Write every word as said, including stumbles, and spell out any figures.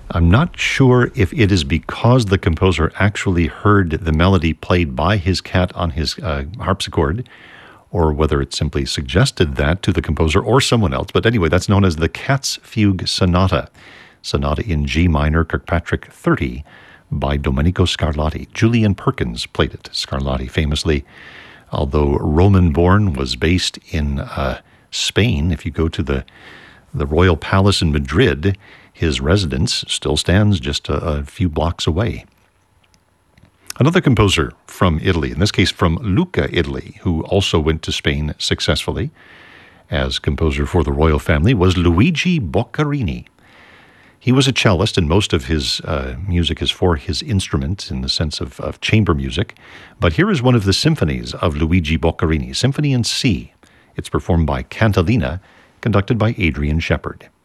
I'm not sure if it is because the composer actually heard the melody played by his cat on his uh, harpsichord, or whether it simply suggested that to the composer or someone else. But anyway, that's known as the Cat's Fugue Sonata, Sonata in G minor, Kirkpatrick thirty, by Domenico Scarlatti. Julian Perkins played it. Scarlatti famously, although Roman-born, was based in uh, Spain. If you go to the, the Royal Palace in Madrid, his residence still stands just a, a few blocks away. Another composer from Italy, in this case from Lucca, Italy, who also went to Spain successfully as composer for the royal family, was Luigi Boccherini. He was a cellist, and most of his uh, music is for his instrument in the sense of, of chamber music. But here is one of the symphonies of Luigi Boccherini, Symphony in C. It's performed by Cantalina, conducted by Adrian Shepard.